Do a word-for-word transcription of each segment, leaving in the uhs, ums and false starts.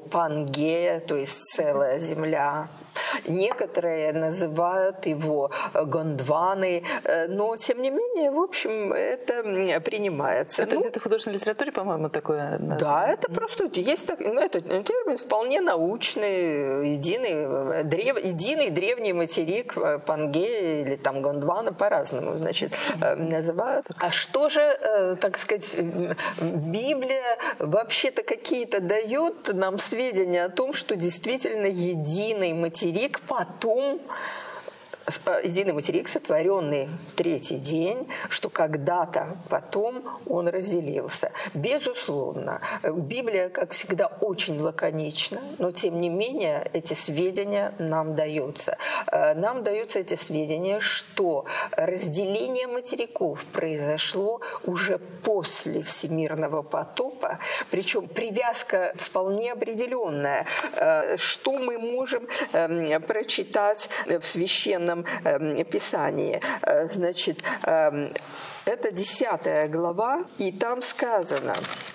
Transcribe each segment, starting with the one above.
Пангея, то есть целая земля. Некоторые называют его Гондваны, но, тем не менее, в общем, это принимается. Это ну, где-то в художественной литературе, по-моему, такое название? Да, это просто есть так, ну, это термин вполне научный, единый, древ, единый древний материк Пангея или там Гондвана по-разному, значит, называют. А что же, так сказать, Библия вообще-то какие-то дает нам сведения о том, что действительно единый материк потом, единый материк, сотворенный третий день, что когда-то потом он разделился. Безусловно, Библия, как всегда, очень лаконична, но тем не менее эти сведения нам даются. Нам даются эти сведения, что разделение материков произошло уже после всемирного потопа, причем привязка вполне определенная. Что мы можем прочитать в священном Писании. Значит, это десятая глава, и там сказано: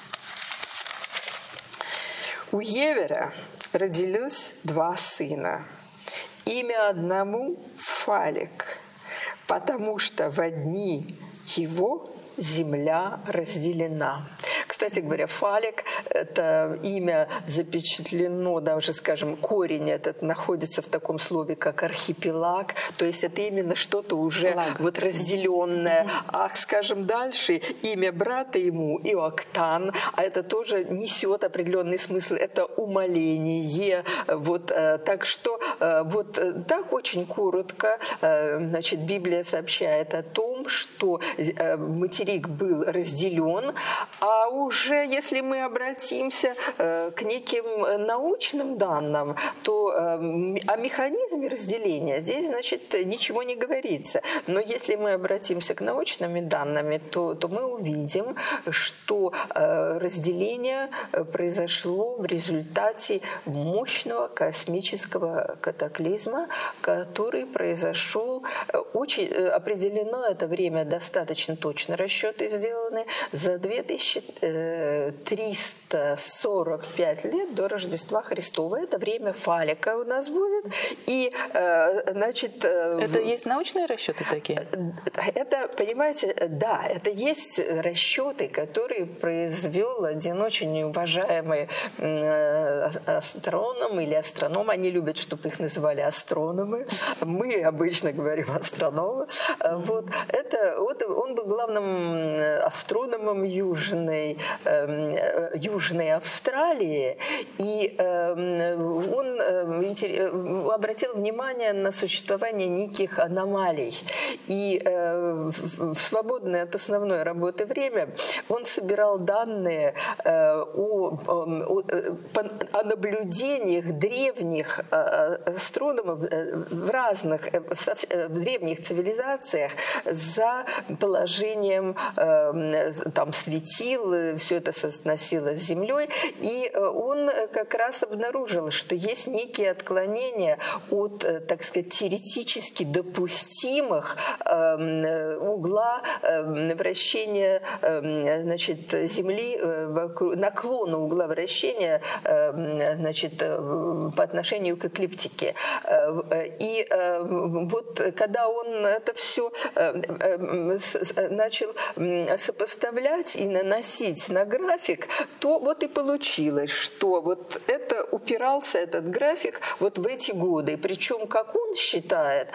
у Евера родились два сына. Имя одному Фалек, потому что в дни его земля разделена. Кстати говоря, Фалек – это имя запечатлено, даже, скажем, корень этот находится в таком слове, как архипелаг, то есть это именно что-то уже Флаг. Вот разделенное. А, скажем, дальше имя брата ему Иоктан, а это тоже несет определенный смысл, это умоление. Вот, так что вот так очень коротко, значит, Библия сообщает о том, что материк был разделен, а уже если мы обратимся э, к неким научным данным, то э, о механизме разделения здесь, значит, ничего не говорится. Но если мы обратимся к научным данным, то, то мы увидим, что э, разделение произошло в результате мощного космического катаклизма, который произошел очень определено, это время достаточно точно, расчеты сделаны, за две тысячи триста сорок пять лет до Рождества Христова. Это время Фалика у нас будет. И, значит... Это есть научные расчеты такие? Это, понимаете, да, это есть расчеты, которые произвел один очень уважаемый астроном или астроном. Они любят, чтобы их называли астрономы. Мы обычно говорим астрономы. Вот. Это, вот он был главным астрономом Южной, э, Южной Австралии, и э, он э, обратил внимание на существование неких аномалий. И э, в свободное от основной работы время он собирал данные э, о, о, о наблюдениях древних астрономов в разных в древних цивилизациях за положением э, там светил, все это соотносилось с Землей, и он как раз обнаружил, что есть некие отклонения от, так сказать, теоретически допустимых э, угла э, вращения э, значит, Земли, э, наклона угла вращения э, значит, э, по отношению к эклиптике. Э, и э, вот когда он это все э, э, с, начал сопоставлять и наносить на график, то вот и получилось, что вот это упирался, этот график, вот в эти годы. Причем, как он считает,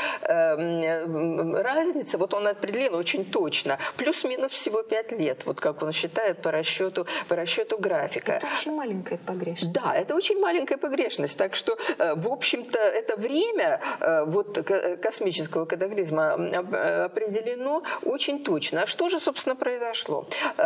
разница, вот он определен очень точно, плюс-минус всего пять лет, вот как он считает по расчету, по расчету графика. Это очень маленькая погрешность. Да, это очень маленькая погрешность. Так что, в общем-то, это время вот космического катаклизма определено очень точно. А что же, собственно, произошло?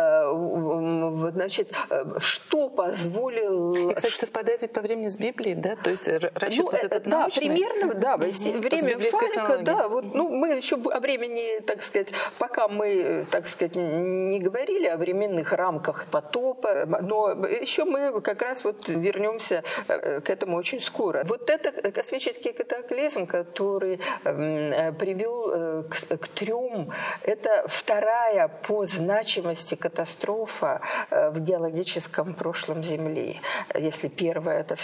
Значит, что позволил... И, кстати, совпадает ведь по времени с Библией, да? То есть расчет ну, вот этот да, научный? примерно, да. Mm-hmm. Время Фалика, да. Вот, ну, мы еще о времени, так сказать, пока мы, так сказать, не говорили о временных рамках потопа, но еще мы как раз вот вернемся к этому очень скоро. Вот это космический катаклизм, который привел к, к трем, это вторая по значимости катастрофа в геологическом прошлом Земли. Если первая — это